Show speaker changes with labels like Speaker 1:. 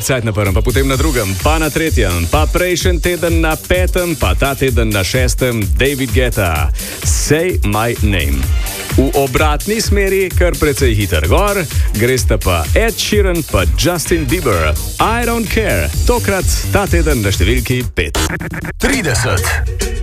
Speaker 1: Cajt na prvem, pa potem na drugem, pa na tretjem, pa prejšnji teden na petem, pa ta teden na šestem, David Guetta, Say My Name. V obratni smeri, kar precej hiter gor, gresta pa Ed Sheeran pa Justin Bieber. I Don't Care, tokrat ta teden na številki 5.
Speaker 2: 30.